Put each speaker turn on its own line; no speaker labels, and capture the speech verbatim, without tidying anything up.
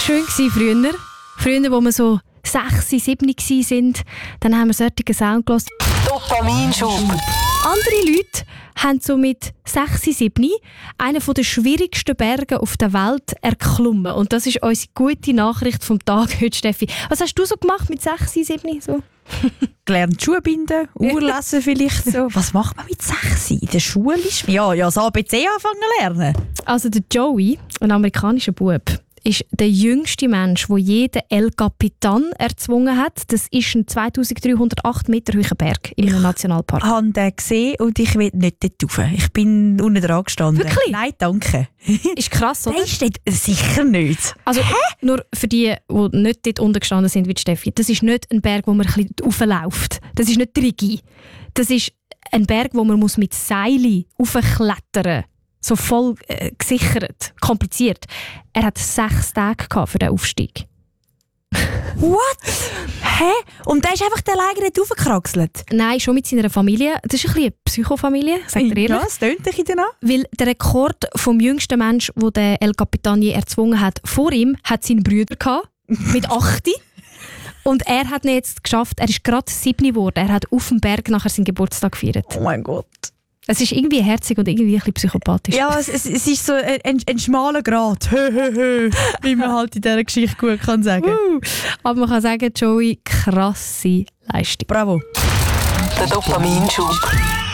schön früher. Früher, wo wir so sechs, sieben waren, dann haben wir solche Sound gehört.
Dopaminschub.
Andere Leute haben so mit sechs, sieben einen der schwierigsten Berge auf der Welt erklommen. Und das ist unsere gute Nachricht vom Tag heute, Steffi. Was hast du so gemacht mit sechs, sieben? So?
Gelernt Schuhe binden, Uhr lesen vielleicht so. Was macht man mit sechs in der Schule? Ja, ja, das A B C anfangen lernen.
Also der Joey, ein amerikanischer Bub, ist der jüngste Mensch, der jeden El Capitan erzwungen hat. Das ist ein zweitausenddreihundertacht Meter hoher Berg in einem Nationalpark.
Ich habe den gesehen und ich will nicht dort rauf. Ich bin unten dran gestanden.
Wirklich?
Nein, danke.
Ist krass, oder?
Nein, steht sicher nicht.
Also, nur für die, die nicht dort unten gestanden sind wie die Steffi, das ist nicht ein Berg, wo man ein bisschen raufläuft. Das ist nicht Trigi. Das ist ein Berg, wo man muss mit Seilen raufklettern muss. So voll äh, gesichert, kompliziert. Er hat sechs Tage für den Aufstieg.
What? Hä? Und der ist einfach der alleine nicht raufgekraxelt?
Nein, schon mit seiner Familie. Das ist ein bisschen eine Psychofamilie, sagt er ehrlich.
Ja, das tönt ein bisschen danach.
Weil der Rekord vom jüngsten Mensch, der den El Capitan je erzwungen hat, vor ihm hat sein Bruder gehabt, mit acht. Und er hat ihn jetzt geschafft, er ist gerade sieben geworden. Er hat auf dem Berg nachher seinen Geburtstag gefeiert.
Oh mein Gott.
Es ist irgendwie herzig und irgendwie ein bisschen psychopathisch.
Ja, es, es, es ist so ein, ein schmaler Grat, hö, hö, hö, wie man halt in dieser Geschichte gut kann sagen.
Uh, aber man kann sagen, Joey, krasse Leistung.
Bravo.
Der Dopaminschub.